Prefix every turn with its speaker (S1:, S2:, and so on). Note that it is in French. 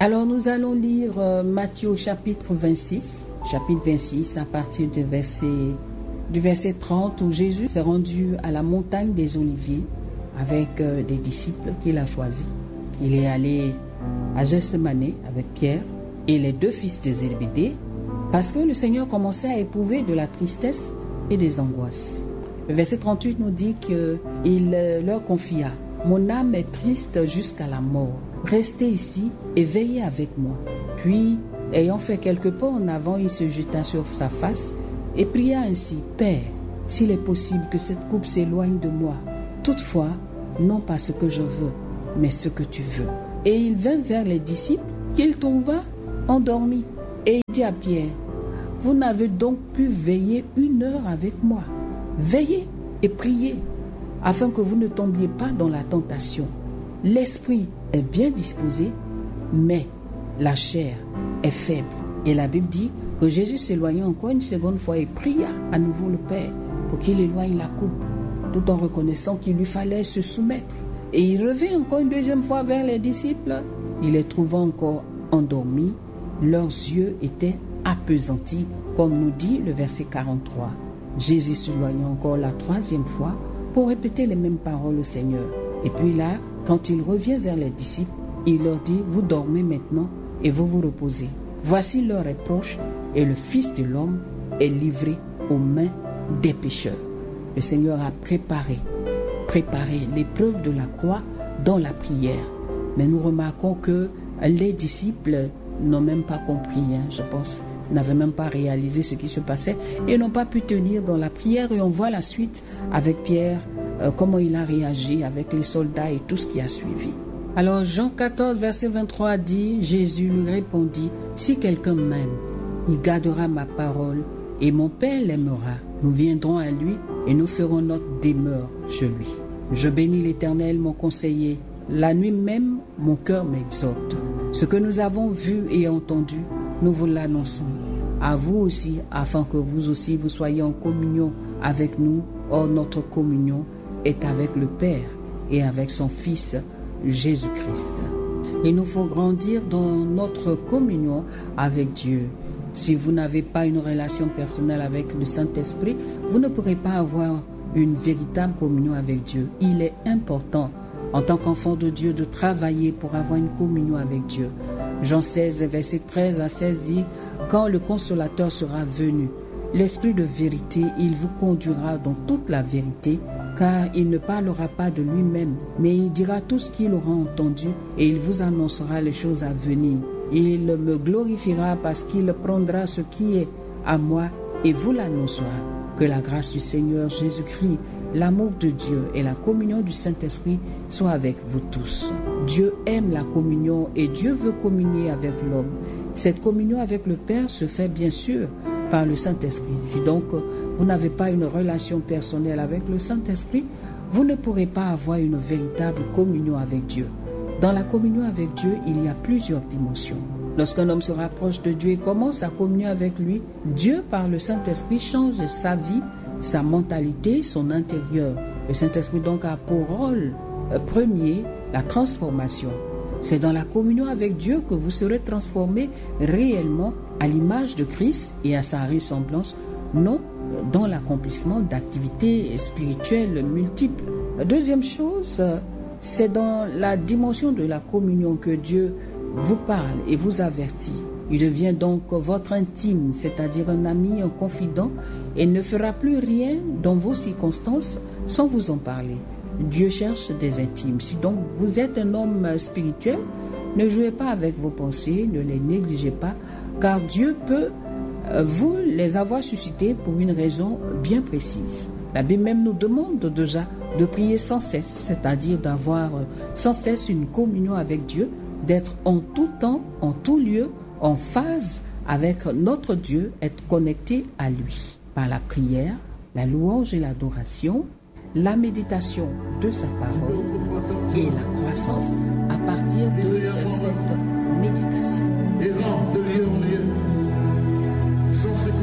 S1: Alors nous allons lire Matthieu chapitre 26 à partir du verset 30 où Jésus s'est rendu à la montagne des Oliviers avec des disciples qu'il a choisis. Il est allé à Gethsémani avec Pierre et les deux fils de Zébédée parce que le Seigneur commençait à éprouver de la tristesse et des angoisses. Le verset 38 nous dit qu'il leur confia « Mon âme est triste jusqu'à la mort. Restez ici et veillez avec moi. » Puis, ayant fait quelques pas en avant, il se jeta sur sa face et pria ainsi « Père, s'il est possible que cette coupe s'éloigne de moi. Toutefois, non pas ce que je veux, mais ce que tu veux. » Et il vint vers les disciples qu'il trouva endormis. Et il dit à Pierre « Vous n'avez donc pu veiller 1 heure avec moi. Veillez et priez, afin que vous ne tombiez pas dans la tentation. L'esprit est bien disposé, mais la chair est faible. » Et la Bible dit que Jésus s'éloigna encore une seconde fois et pria à nouveau le Père pour qu'il éloigne la coupe, tout en reconnaissant qu'il lui fallait se soumettre. Et il revint encore une deuxième fois vers les disciples. Il les trouva encore endormis. Leurs yeux étaient appesantis, comme nous dit le verset 43. Jésus s'éloigna encore la 3e fois pour répéter les mêmes paroles au Seigneur. Et puis là, quand il revient vers les disciples, il leur dit « Vous dormez maintenant et vous vous reposez. Voici l'heure est proche et le Fils de l'homme est livré aux mains des pécheurs. » Le Seigneur a préparé l'épreuve de la croix dans la prière. Mais nous remarquons que les disciples n'ont même pas compris, je pense, n'avaient même pas réalisé ce qui se passait et n'ont pas pu tenir dans la prière. Et on voit la suite avec Pierre, comment il a réagi avec les soldats et tout ce qui a suivi. Alors Jean 14, verset 23 dit, Jésus lui répondit, « Si quelqu'un m'aime, il gardera ma parole et mon Père l'aimera. Nous viendrons à lui et nous ferons notre demeure chez lui. Je bénis l'Éternel, mon conseiller. La nuit même, mon cœur m'exhorte. Ce que nous avons vu et entendu, nous vous l'annonçons. À vous aussi, afin que vous aussi vous soyez en communion avec nous. Or, notre communion est avec le Père et avec son Fils, Jésus-Christ. » Il nous faut grandir dans notre communion avec Dieu. Si vous n'avez pas une relation personnelle avec le Saint-Esprit, vous ne pourrez pas avoir une véritable communion avec Dieu. Il est important, en tant qu'enfant de Dieu, de travailler pour avoir une communion avec Dieu. Jean 16, verset 13 à 16 dit, « Quand le Consolateur sera venu, l'Esprit de vérité, il vous conduira dans toute la vérité, car il ne parlera pas de lui-même, mais il dira tout ce qu'il aura entendu et il vous annoncera les choses à venir. Il me glorifiera parce qu'il prendra ce qui est à moi et vous l'annoncera. Que la grâce du Seigneur Jésus-Christ, l'amour de Dieu et la communion du Saint-Esprit soient avec vous tous. » Dieu aime la communion et Dieu veut communier avec l'homme. Cette communion avec le Père se fait bien sûr par le Saint-Esprit. Si donc vous n'avez pas une relation personnelle avec le Saint-Esprit, vous ne pourrez pas avoir une véritable communion avec Dieu. Dans la communion avec Dieu, il y a plusieurs dimensions. Lorsqu'un homme se rapproche de Dieu et commence à communier avec lui, Dieu, par le Saint-Esprit, change sa vie, sa mentalité, son intérieur. Le Saint-Esprit donc a pour rôle premier la transformation. C'est dans la communion avec Dieu que vous serez transformés réellement à l'image de Christ et à sa ressemblance, non dans l'accomplissement d'activités spirituelles multiples. La deuxième chose, c'est dans la dimension de la communion que Dieu vous parle et vous avertit. Il devient donc votre intime, c'est-à-dire un ami, un confident, et ne fera plus rien dans vos circonstances sans vous en parler. Dieu cherche des intimes. Si donc vous êtes un homme spirituel, ne jouez pas avec vos pensées, ne les négligez pas, car Dieu peut vous les avoir suscités pour une raison bien précise. La Bible même nous demande déjà de prier sans cesse, c'est-à-dire d'avoir sans cesse une communion avec Dieu, d'être en tout temps, en tout lieu, en phase avec notre Dieu, être connecté à lui par la prière, la louange et l'adoration, la méditation de sa parole et la croissance à partir de cette méditation.
S2: Errant de lieu en lieu, sans se